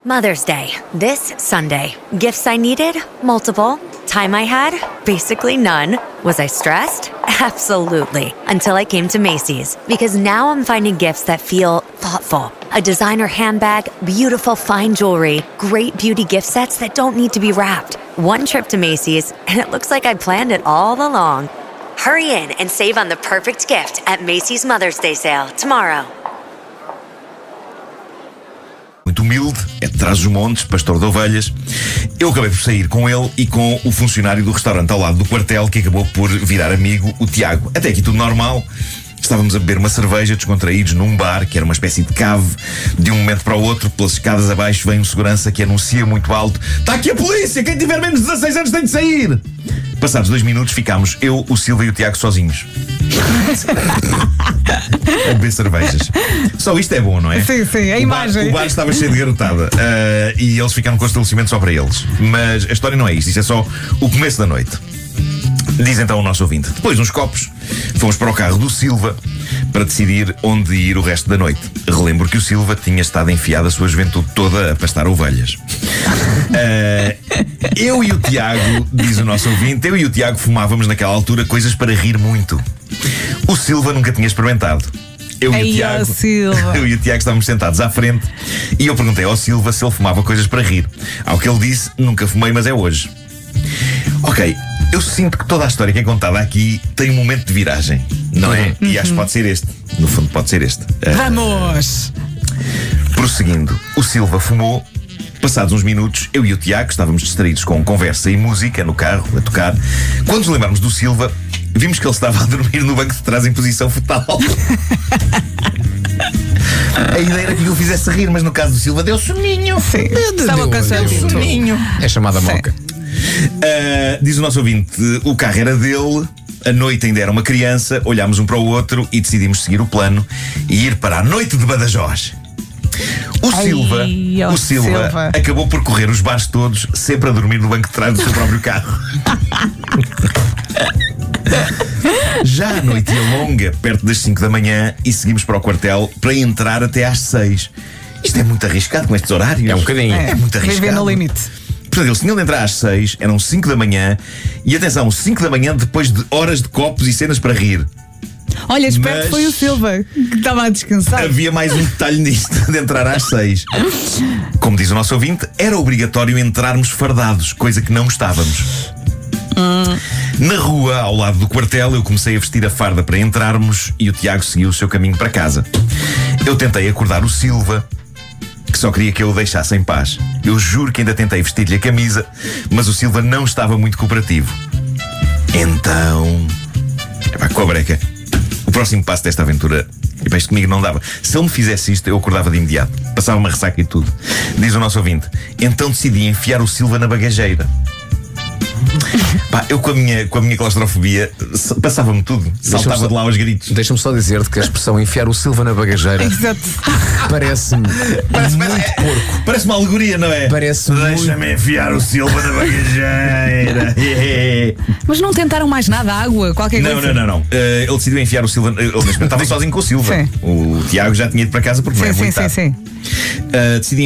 Mother's Day, this Sunday. Gifts I needed? Multiple. Time I had? Basically none. Was I stressed? Absolutely. Until I came to Macy's. Because now I'm finding gifts that feel thoughtful. A designer handbag, beautiful fine jewelry, great beauty gift sets that don't need to be wrapped. One trip to Macy's, and it looks like I planned it all along. Hurry in and save on the perfect gift at Macy's Mother's Day sale tomorrow. Muito humilde, é de Trás-os-Montes, pastor de ovelhas. Eu acabei por sair com ele e com o funcionário do restaurante ao lado do quartel, que acabou por virar amigo, o Tiago. Até aqui tudo normal. Estávamos a beber uma cerveja, descontraídos, num bar, que era uma espécie de cave. De um momento para o outro, pelas escadas abaixo, vem um segurança que anuncia muito alto: "Está aqui a polícia! Quem tiver menos de 16 anos tem de sair!" Passados 2 minutos, ficámos eu, o Silva e o Tiago sozinhos. A beber cervejas. Só isto é bom, não é? Sim, sim, a imagem. O bar estava cheio de garotada, e eles ficaram com o estabelecimento só para eles. Mas a história não é isto é só o começo da noite. Diz então o nosso ouvinte: depois de uns copos, fomos para o carro do Silva para decidir onde ir o resto da noite. Relembro que o Silva tinha estado enfiado a sua juventude toda a pastar ovelhas. Eu e o Tiago, diz o nosso ouvinte, eu e o Tiago fumávamos naquela altura coisas para rir muito. O Silva nunca tinha experimentado. Eu e o Tiago estávamos sentados à frente e eu perguntei ao Silva se ele fumava coisas para rir. Ao que ele disse: "Nunca fumei, mas é hoje." Ok, eu sinto que toda a história que é contada aqui tem um momento de viragem, não é? E acho que pode ser este. No fundo, pode ser este. Vamos! Prosseguindo, o Silva fumou. Passados uns minutos, eu e o Tiago estávamos distraídos com conversa e música no carro, a tocar. Quando nos lembramos do Silva, vimos que ele estava a dormir no banco de trás em posição fetal. A ideia era que o fizesse rir, mas no caso do Silva deu soninho. Sim, estava cansado. Deu soninho. É chamada moca. Diz o nosso ouvinte: o carro era dele, a noite ainda era uma criança, olhámos um para o outro e decidimos seguir o plano e ir para a noite de Badajoz. O Silva acabou por correr os bares todos, sempre a dormir no banco de trás do seu próprio carro. Já a noite ia longa, perto das 5 da manhã, e seguimos para o quartel para entrar até às 6. Isto é muito arriscado com estes horários. É um bocadinho. É muito arriscado. Viver no limite. Portanto, eles tinham de entrar às 6, eram 5 da manhã. E atenção, 5 da manhã depois de horas de copos e cenas para rir. Olha, espero que foi o Silva que estava a descansar. Havia mais um detalhe nisto de entrar às 6. Como diz o nosso ouvinte, era obrigatório entrarmos fardados, coisa que não estávamos. Na rua, ao lado do quartel, eu comecei a vestir a farda para entrarmos e o Tiago seguiu o seu caminho para casa. Eu tentei acordar o Silva, que só queria que eu o deixasse em paz. Eu juro que ainda tentei vestir-lhe a camisa, mas o Silva não estava muito cooperativo. Então... com a breca. O próximo passo desta aventura, isto comigo não dava. Se ele me fizesse isto, eu acordava de imediato. Passava uma ressaca e tudo. Diz o nosso ouvinte: então decidi enfiar o Silva na bagageira. Eu com a minha claustrofobia passava-me tudo. Saltava de lá aos gritos. Deixa-me só dizer-te que a expressão enfiar o Silva na bagageira parece-me muito porco. Parece uma alegoria, não é? Deixa-me enfiar o Silva na bagageira. Mas não tentaram mais nada, água, qualquer coisa? Não. Ele decidiu enfiar o Silva. Ele estava sozinho com o Silva. Sim. O Tiago já tinha ido para casa porque não é muito tarde. Sim. Decidi